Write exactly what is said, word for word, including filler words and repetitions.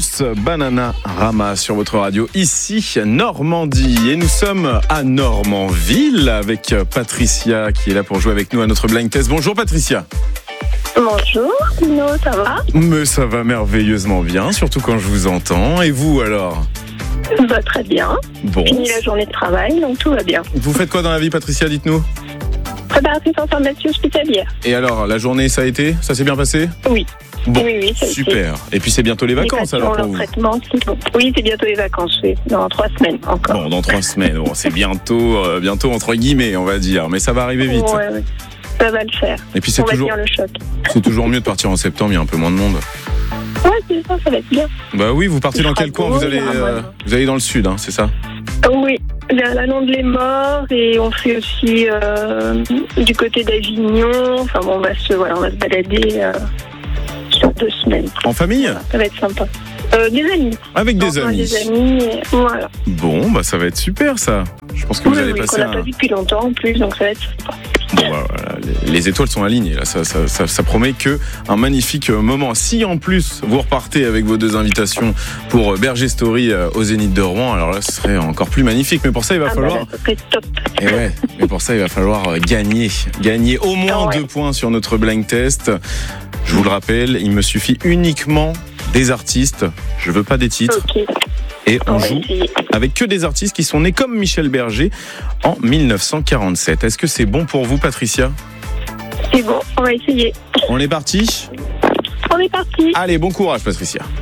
plus Bananarama sur votre radio, ici Normandie. Et nous sommes à Normandville avec Patricia qui est là pour jouer avec nous à notre blind test. Bonjour Patricia. Bonjour, Pino, ça va ? Mais ça va merveilleusement bien, surtout quand je vous entends. Et vous alors ? Bah, très bien. Bon. Fini la journée de travail, donc tout va bien. Vous faites quoi dans la vie Patricia, dites-nous ? Préparatrice en pharmacie hospitalière. Et alors, la journée ça a été ? Ça s'est bien passé ? Oui. Bon, oui, oui, ça a super. été. Et puis c'est bientôt les vacances les alors pour leur vous ? traitement, c'est bon. Oui, c'est bientôt les vacances, oui. Dans trois semaines encore. Bon, dans trois semaines. Bon, c'est bientôt, euh, bientôt entre guillemets, on va dire. Mais ça va arriver vite. Ouais, ouais. Ça va le faire. Et puis c'est On toujours, va tenir le choc. c'est toujours mieux de partir en septembre, il y a un peu moins de monde. Ouais, c'est ça, ça va être bien. Bah oui, vous partez Il dans fera quel coin ? beau, Vous allez, il y aura euh, moins. vous allez dans le sud, hein, c'est ça ? Oui, vers la Londe les Morts et on fait aussi euh, du côté d'Avignon. Enfin bon, on va se, voilà, on va se balader euh, sur deux semaines. En famille ? Ça va être sympa. Euh, des amis. Avec des Enfin, amis. Des amis, et voilà. Bon, bah ça va être super ça. Je pense que vous Oui, allez oui, passer qu'on n'a un... pas vu depuis longtemps en plus, donc ça va être sympa. Bon, bah, voilà, les, les étoiles sont alignées là, ça, ça, ça, ça promet que un magnifique moment. Si en plus vous repartez avec vos deux invitations pour Berger Story au Zénith de Rouen, alors là ce serait encore plus magnifique. Mais pour ça il va Ah falloir... bah là, ça serait top. Et ouais, mais pour ça il va falloir gagner. Gagner au moins Ah ouais. deux points sur notre blind test. Je vous le rappelle, il me suffit uniquement des artistes. Je veux pas des titres. Ok, Et on on va joue essayer. avec que des artistes qui sont nés comme Michel Berger en dix-neuf cent quarante-sept. Est-ce que c'est bon pour vous, Patricia ? C'est bon, on va essayer. On est parti ? On est parti. Allez, bon courage, Patricia.